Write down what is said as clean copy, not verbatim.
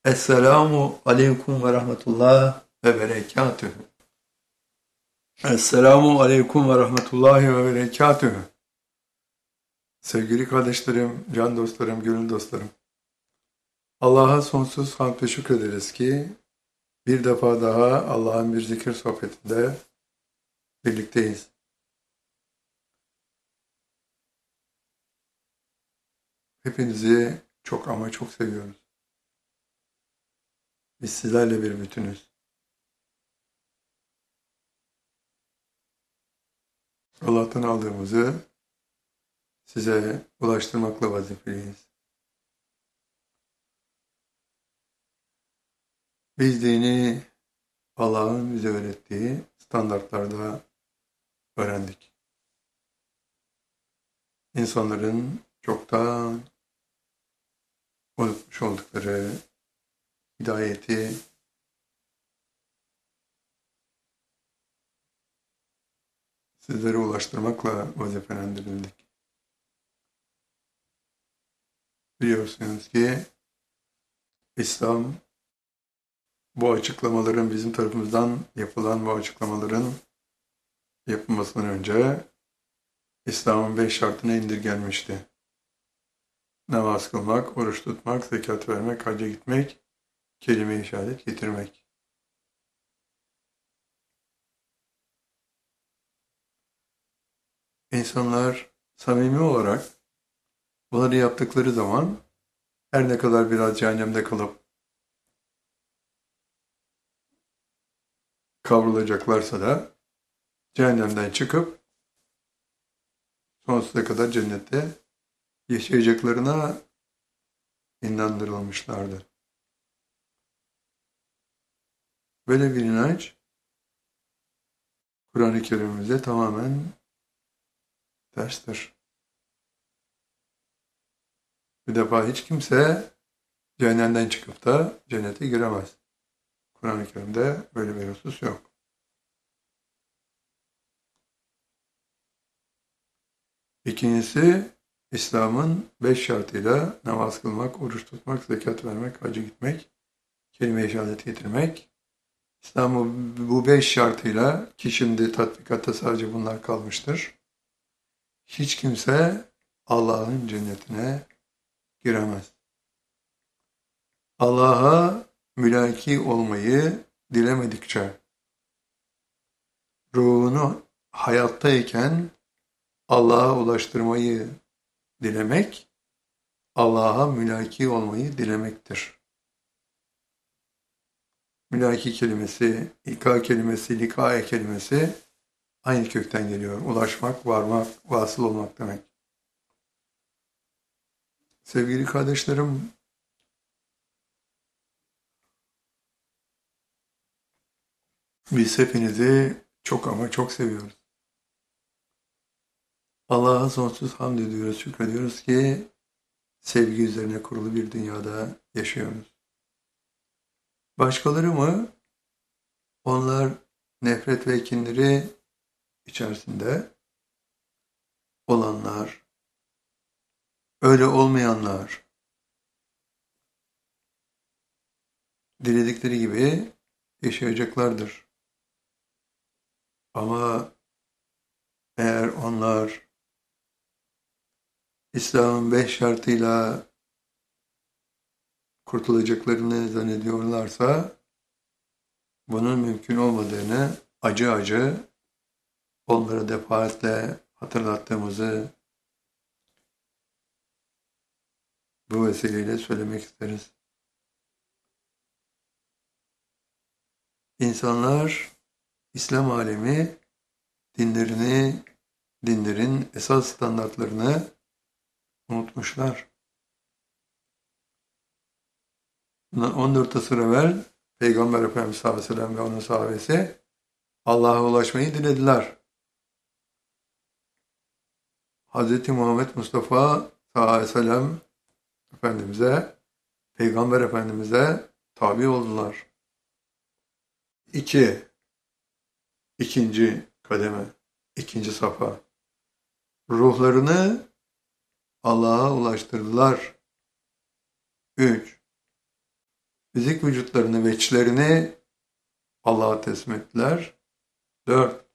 Esselamu aleyküm ve rahmetullah ve berekatühü. Esselamu aleyküm ve rahmetullahi ve berekatühü. Sevgili kardeşlerim, can dostlarım, gönül dostlarım. Allah'a sonsuz hamd ve şükrederiz ki bir defa daha Allah'ın bir zikir sohbetinde birlikteyiz. Hepinizi çok ama çok seviyoruz. Biz sizlerle bir bütünüz. Allah'tan aldığımızı size ulaştırmakla vazifeliyiz. Biz dini Allah'ın bize öğrettiği standartlarda öğrendik. İnsanların çoktan unutmuş oldukları hidayeti sizlere ulaştırmakla vazifelendirildik. Biliyorsunuz ki İslam bu açıklamaların bizim tarafımızdan yapılan bu açıklamaların yapılmasından önce İslam'ın 5 şartına indirgenmişti. Namaz kılmak, oruç tutmak, zekat vermek, hacca gitmek, kelime-i şehadet getirmek. İnsanlar samimi olarak bunları yaptıkları zaman her ne kadar biraz cehennemde kalıp kavrulacaklarsa da cehennemden çıkıp sonsuza kadar cennette yaşayacaklarına inandırılmışlardır. Böyle bir inanç Kur'an-ı Kerim'imize tamamen terstir. Bir defa hiç kimse cehennemden çıkıp da cennete giremez. Kur'an-ı Kerim'de böyle bir husus yok. İkincisi, İslam'ın 5 şartıyla namaz kılmak, oruç tutmak, zekat vermek, hacca gitmek, kelime-i şehadet getirmek. İslam'ın bu 5 şartıyla, ki şimdi tatbikatta sadece bunlar kalmıştır, hiç kimse Allah'ın cennetine giremez. Allah'a mülaki olmayı dilemedikçe, ruhunu hayattayken Allah'a ulaştırmayı dilemek, Allah'a mülaki olmayı dilemektir. Mülaki kelimesi, ika kelimesi, likae kelimesi aynı kökten geliyor. Ulaşmak, varmak, vasıl olmak demek. Sevgili kardeşlerim, biz hepinizi çok ama çok seviyoruz. Allah'a sonsuz hamd ediyoruz, şükrediyoruz ki sevgi üzerine kurulu bir dünyada yaşıyoruz. Başkaları mı? Onlar nefret ve kinleri içerisinde olanlar, öyle olmayanlar, diledikleri gibi yaşayacaklardır. Ama eğer onlar İslam'ın 5 şartıyla kurtulacaklarını zannediyorlarsa, bunun mümkün olmadığını acı acı onlara defaatle hatırlattığımızı bu vesileyle söylemek isteriz. İnsanlar, İslam alemi dinlerin esas standartlarını unutmuşlar. 14 asır evvel Peygamber Efendimiz sallallahu aleyhi ve sellem ve onun sahabesi Allah'a ulaşmayı dilediler. Hz. Muhammed Mustafa sallallahu aleyhi ve sellem Efendimiz'e, Peygamber Efendimiz'e tabi oldular. İkinci kademe, ikinci safa. Ruhlarını Allah'a ulaştırdılar. 3. Fizik vücutlarını ve içlerini Allah'a teslim ettiler. 4.